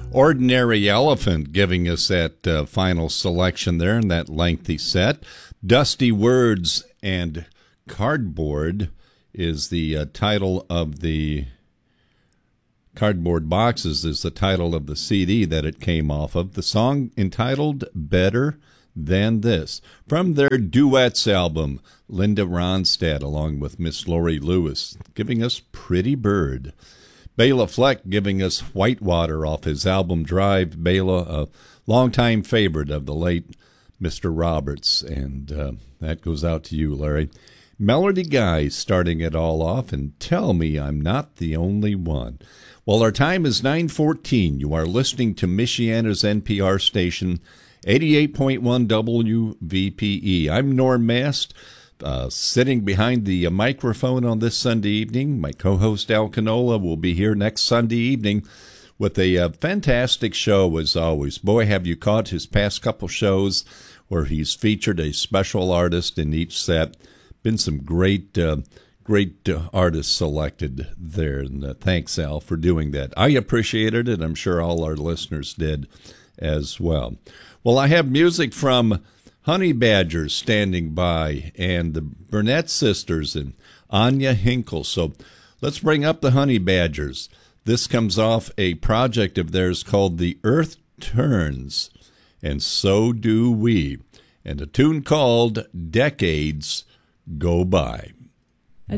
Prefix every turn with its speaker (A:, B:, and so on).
A: Ordinary Elephant giving us that final selection there in that lengthy set. Dusty Words and Cardboard is the title of the Cardboard Boxes is the title of the CD that it came off of. The song entitled Better Than This from their Duets album, Linda Ronstadt along with Miss Lori Lewis giving us Pretty Bird. Bela Fleck giving us Whitewater off his album Drive. Bela, a longtime favorite of the late Mr. Roberts, and that goes out to you, Larry. Melody Guys starting it all off, and Tell Me I'm Not the Only One. Well, our time is 9:14. You are listening to Michiana's NPR station, 88.1 WVPE. I'm Norm Mast. Sitting behind the microphone on this Sunday evening. My co-host Al Canola will be here next Sunday evening with a fantastic show as always. Boy, have you caught his past couple shows where he's featured a special artist in each set. Been some great artists selected there, and thanks, Al, for doing that. I appreciated it, and I'm sure all our listeners did as well. Well, I have music from Honey Badgers standing by, and the Burnett sisters and Anya Hinkle. So let's bring up the Honey Badgers. This comes off a project of theirs called The Earth Turns, and So Do We, and a tune called Decades Go By.